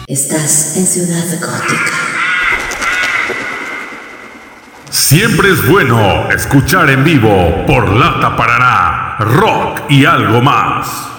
Estás en Ciudad Gótica. Siempre es bueno escuchar en vivo por Lata Paraná, rock y algo más.